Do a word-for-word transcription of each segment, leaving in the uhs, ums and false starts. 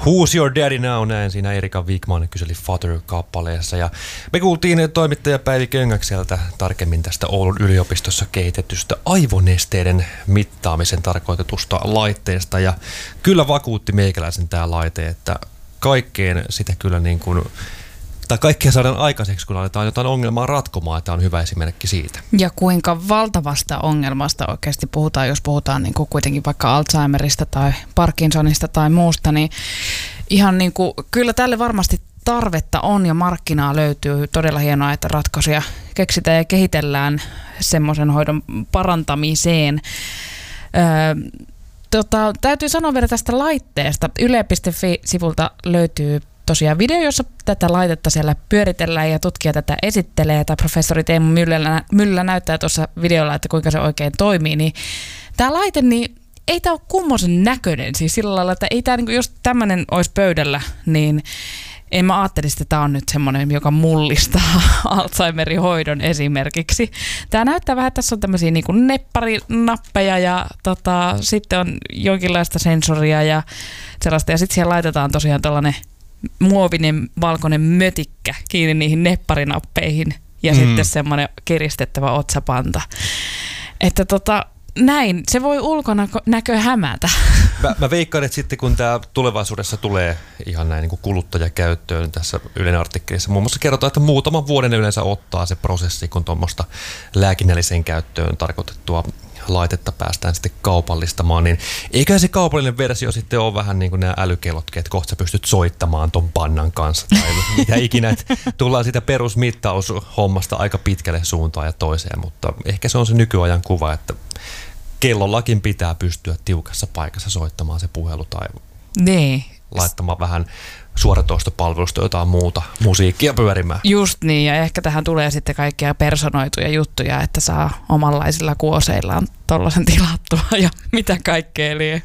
Who's Your Daddy Now, näin siinä Erika Wigman kyseli Father-kappaleessa. Ja me kuultiin toimittaja Päivi Köngäkseltä tarkemmin tästä Oulun yliopistossa kehitetystä aivonesteiden mittaamisen tarkoitetusta laitteesta. Ja kyllä vakuutti meikäläisen tämä laite, että kaikkeen sitä kyllä niin kuin, tai kaikkea saadaan aikaiseksi, kun aletaan jotain ongelmaa ratkomaan, että on hyvä esimerkki siitä. Ja kuinka valtavasta ongelmasta oikeasti puhutaan, jos puhutaan niin kuin kuitenkin vaikka Alzheimerista tai Parkinsonista tai muusta, niin ihan niin kuin, kyllä tälle varmasti tarvetta on ja markkinaa löytyy. Todella hienoa, että ratkaisuja keksitään ja kehitellään semmoisen hoidon parantamiseen. Öö, tota, täytyy sanoa vielä tästä laitteesta. Yle piste fi-sivulta löytyy tosiaan video, jossa tätä laitetta siellä pyöritellään ja tutkija tätä esittelee. Tämä professori Teemu Myllylä, Myllylä näyttää tuossa videolla, että kuinka se oikein toimii. Niin tämä laite, niin ei tämä ole kummoisen näköinen. Siis sillä lailla, että ei tämä, niin jos tämmöinen olisi pöydällä, niin en mä ajattelisi, että tämä on nyt semmoinen, joka mullistaa Alzheimerin hoidon esimerkiksi. Tämä näyttää vähän, että tässä on tämmöisiä niin kuin nepparinappeja ja tota, sitten on jonkinlaista sensoria ja sellaista. Ja sitten siellä laitetaan tosiaan tällainen muovinen valkoinen mötikkä kiinni niihin nepparinappeihin ja mm. sitten semmoinen kiristettävä otsapanta. Että tota, näin, se voi ulkona näkö hämätä. Mä, mä veikkaan, että sitten kun tämä tulevaisuudessa tulee ihan näin niin kuin kuluttajakäyttöön tässä Ylen artikkelissa, muun muassa kerrotaan, että muutaman vuoden yleensä ottaa se prosessi, kun tuommoista lääkinnälliseen käyttöön tarkoitettua laitetta päästään sitten kaupallistamaan, niin eikä se kaupallinen versio sitten ole vähän niin kuin nämä älykellotkin, että kohta sä pystyt soittamaan ton pannan kanssa tai mitä ikinä, että tullaan sitä perusmittaushommasta aika pitkälle suuntaan ja toiseen, mutta ehkä se on se nykyajan kuva, että kellollakin pitää pystyä tiukassa paikassa soittamaan se puhelu tai niin laittamaan vähän suoratoistopalvelusta jotain muuta musiikkia pyörimään. Just niin, ja ehkä tähän tulee sitten kaikkia personoituja juttuja, että saa omanlaisilla kuoseillaan tollaisen tilattua ja mitä kaikkea lie.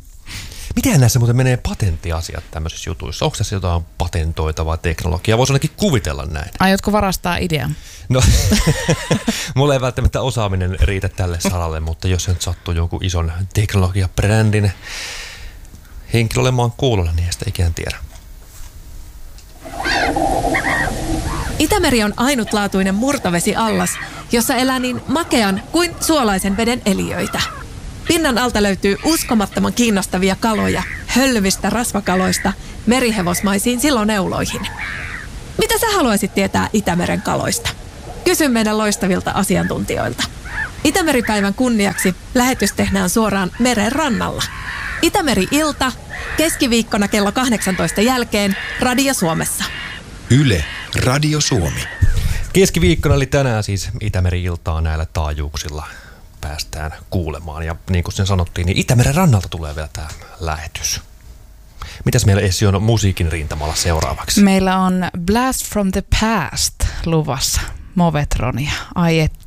Miten näissä muuten menee patenttiasiat tämmöisissä jutuissa? Onko tässä jotain patentoitavaa teknologiaa? Voisi ainakin kuvitella näin. Aiotko varastaa idean? No, mulla ei välttämättä osaaminen riitä tälle saralle, mutta jos se nyt sattuu jonkun ison teknologiabrändin henkilö olemaan kuulolla, niin ei sitä ikään tiedä. Itämeri on ainutlaatuinen murtovesiallas, jossa elää niin makean kuin suolaisen veden eliöitä. Pinnan alta löytyy uskomattoman kiinnostavia kaloja, hölvistä rasvakaloista merihevosmaisiin siloneuloihin. Mitä sä haluaisit tietää Itämeren kaloista? Kysy meidän loistavilta asiantuntijoilta. Itämeripäivän kunniaksi lähetys tehdään suoraan meren rannalla. Itämeri-ilta, keskiviikkona kello kahdeksantoista jälkeen Radio Suomessa. Yle, Radio Suomi. Keskiviikkona eli tänään siis Itämeri-iltaa näillä taajuuksilla päästään kuulemaan. Ja niin kuin sen sanottiin, niin Itämeren rannalta tulee vielä tämä lähetys. Mitäs meillä Essi on musiikin rintamalla seuraavaksi? Meillä on Blast from the Past luvassa. Movetronia. Ai että.